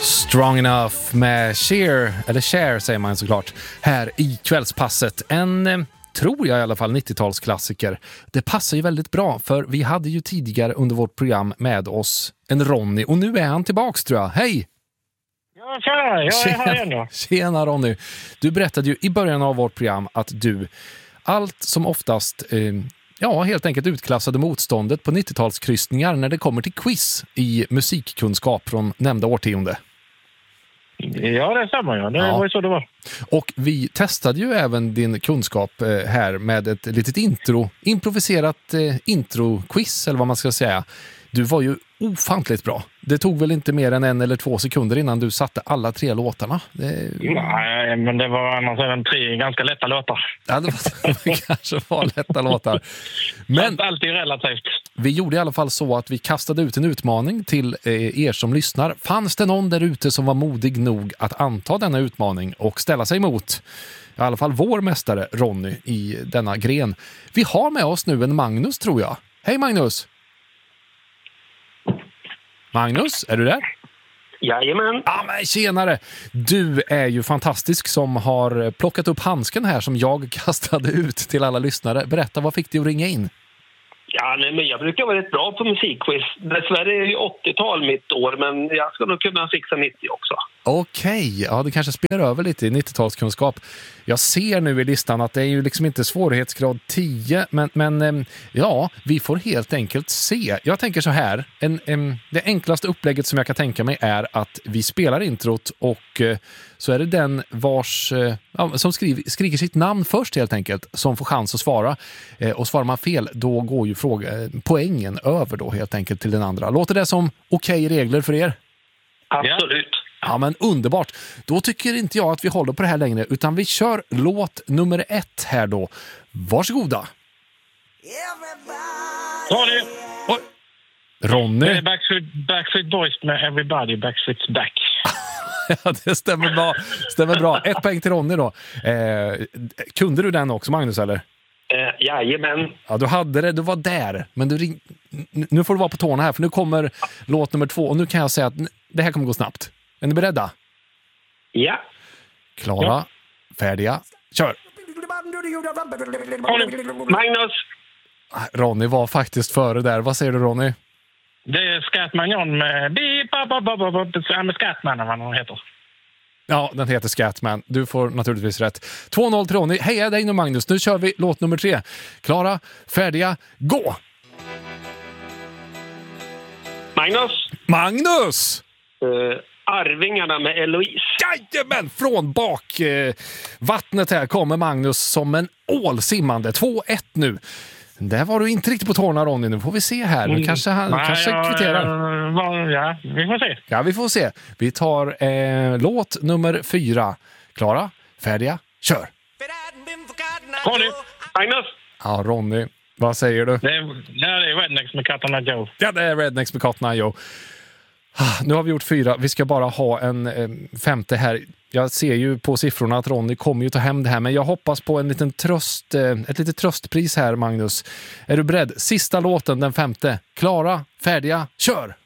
Strong Enough med Cher säger man såklart, här i kvällspasset. En, tror jag i alla fall, 90-talsklassiker. Det passar ju väldigt bra, för vi hade ju tidigare under vårt program med oss en Ronny, och nu är han tillbaks, tror jag. Hej! Ja, tjena, jag är här igen då. Tjena Ronny. Du berättade ju i början av vårt program att du allt som oftast helt enkelt utklassade motståndet på 90-talskryssningar när det kommer till quiz i musikkunskap från nämnda årtionde. Ja, det stämmer ja. Det var ju så det var. Och vi testade ju även din kunskap här med ett litet improviserat intro-quiz, eller vad man ska säga. Du var ju ofantligt bra. Det tog väl inte mer än 1 eller 2 sekunder innan du satte alla 3 låtarna. Nej, men det var annars även 3 ganska lätta låtar. Ja, det kanske var lätta låtar. Men allt är relativt. Vi gjorde i alla fall så att vi kastade ut en utmaning till er som lyssnar. Fanns det någon där ute som var modig nog att anta denna utmaning och ställa sig emot i alla fall vår mästare Ronny i denna gren? Vi har med oss nu en Magnus, tror jag. Hej Magnus! Magnus, är du där? Jajamän. Ja, men tjenare! Du är ju fantastisk som har plockat upp handsken här som jag kastade ut till alla lyssnare. Berätta, vad fick du att ringa in? Ja, nej, men jag brukar vara rätt bra på musikquiz. Dessvärre är det 80-tal mitt år, men jag ska nog kunna fixa 90 också. Okej, ja, det kanske spelar över lite i 90-talskunskap. Jag ser nu i listan att det är ju liksom inte svårighetsgrad 10, men ja, vi får helt enkelt se. Jag tänker så här, det enklaste upplägget som jag kan tänka mig är att vi spelar introt och så är det den som skriker sitt namn först helt enkelt som får chans att svara. Och svarar man fel, då går ju poängen över då helt enkelt till den andra. Låter det som okej regler för er? Absolut. Ja, men underbart. Då tycker inte jag att vi håller på det här längre, utan vi kör låt nummer 1 här då. Varsågoda. Ronny! Oj. Ronny. Backstreet Boys med Everybody Backstreet's Back. Ja, det stämmer bra. 1 poäng till Ronny då. Kunde du den också, Magnus, eller? Jajamän. Ja, du var där. Men nu får du vara på tårna här, för nu kommer låt nummer 2. Och nu kan jag säga att det här kommer gå snabbt. Är ni beredda? Ja. Klara, färdiga, kör! Magnus. Ronny var faktiskt före där. Vad säger du, Ronny? Det är Scatman John med Scatman, vad han heter. Ja, den heter Scatman. Du får naturligtvis rätt. 2-0 till Ronny. Hej dig nu, Magnus. Nu kör vi låt nummer 3. Klara, färdiga, gå! Magnus! Arvingarna med Eloise. Jajamän! Från bak vattnet här kommer Magnus som en ål simmande. 2-1 nu. Där var du inte riktigt på tårna, Ronny. Nu får vi se här. Nu kanske kvitterar. Ja, vi får se. Ja, vi får se. Vi tar låt nummer 4. Klara, färdiga, kör! Ronny! Magnus! Ja, Ronny. Vad säger du? Det är Rednecks med Cotton Eye Joe. Ja, det är Rednecks med Cotton Eye Joe. Nu har vi gjort 4. Vi ska bara ha en 5:e här. Jag ser ju på siffrorna att Ronny kommer ju ta hem det här, men jag hoppas på ett litet tröstpris här, Magnus. Är du beredd? Sista låten, den 5:e. Klara, färdiga, kör!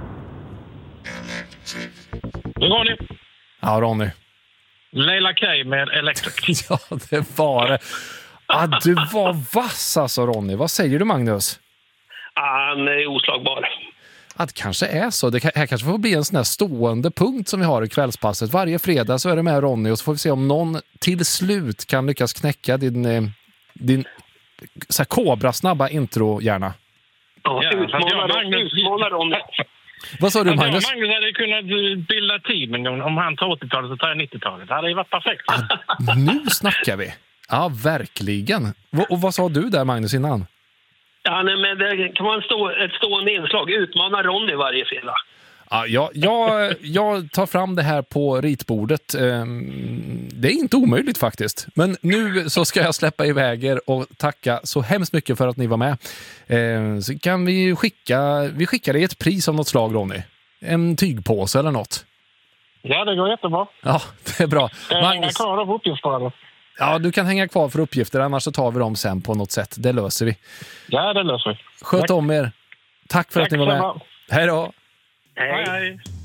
Ronny! Ja, Ronny. Leila K med Electric. Ja, det var det. Du var vass alltså, Ronny. Vad säger du, Magnus? Han är oslagbar. Att det kanske är så. Det här kanske får bli en sån här stående punkt som vi har i kvällspasset. Varje fredag så är det med Ronny, och så får vi se om någon till slut kan lyckas knäcka din så här kobra-snabba intro, gärna. Ja, utmanar Ronny. Vad sa du, Magnus? Magnus hade kunnat bilda team en gång. Om han tar 80-talet så tar jag 90-talet. Det hade ju varit perfekt. Nu snackar vi. Ja, verkligen. Och vad sa du där, Magnus, innan? Ja, nej, men det kan vara ett stående inslag. Utmana Ronny varje fredag. Ja, jag tar fram det här på ritbordet. Det är inte omöjligt faktiskt. Men nu så ska jag släppa iväg er och tacka så hemskt mycket för att ni var med. Så kan vi skickar dig ett pris av något slag, Ronny. En tygpåse eller något. Ja, det går jättebra. Ja, det är bra. Jag hänger kvar på uppgifter. Ja, du kan hänga kvar för uppgifter, annars så tar vi dem sen på något sätt. Det löser vi. Ja, det löser vi. Sköt om er. Tack för att ni var med. Hej då. Hej.